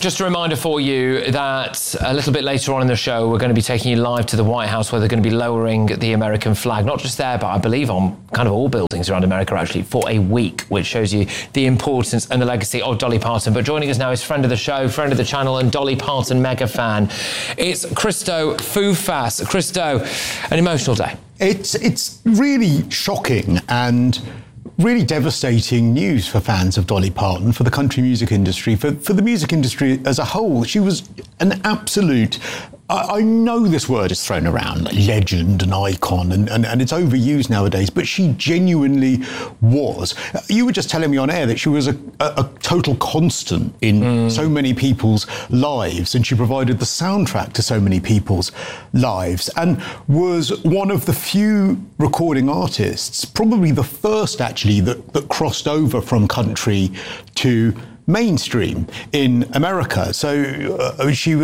just a reminder for you that a little bit later on in the show, we're going to be taking you live to the White House, where they're going to be lowering the American flag, not just there, but I believe on kind of all buildings around America, actually, for a week, which shows you the importance and the legacy of Dolly Parton. But joining us now is friend of the show, friend of the channel, and Dolly Parton mega fan. It's Christo Foufas. Christo, an emotional day. It's really shocking and really devastating news for fans of Dolly Parton, for the country music industry, for the music industry as a whole. She was an absolute, I know this word is thrown around, like legend and icon, and it's overused nowadays, but she genuinely was. You were just telling me on air that she was a total constant in so many people's lives, and she provided the soundtrack to so many people's lives, and was one of the few recording artists, probably the first actually, that crossed over from country to mainstream in America. So she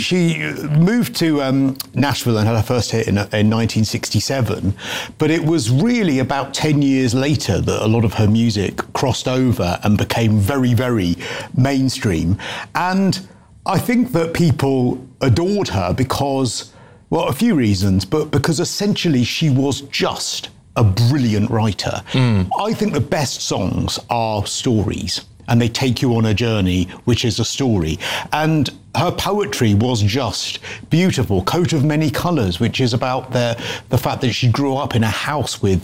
moved to Nashville and had her first hit in 1967, but it was really about 10 years later that a lot of her music crossed over and became very, very mainstream. And I think that people adored her because, well, a few reasons, but because essentially she was just a brilliant writer. I think the best songs are stories, and they take you on a journey, which is a story. And her poetry was just beautiful. Coat of Many Colours, which is about the fact that she grew up in a house with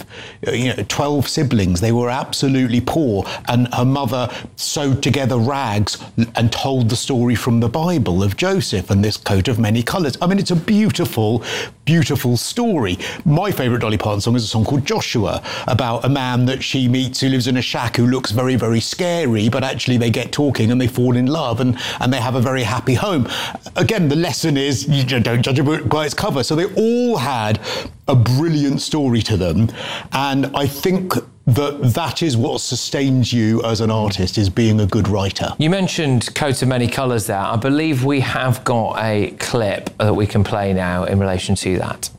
12 siblings. They were absolutely poor, and her mother sewed together rags and told the story from the Bible of Joseph and this coat of many colours. I mean, it's a beautiful, beautiful story. My favourite Dolly Parton song is a song called Joshua, about a man that she meets who lives in a shack who looks very, very scary, but actually they get talking and they fall in love and they have a very happy home. Again, the lesson is you don't judge a book by its cover. So they all had a brilliant story to them, and I think that is what sustains you as an artist, is being a good writer. You mentioned Coat of Many Colours there. I believe we have got a clip that we can play now in relation to that.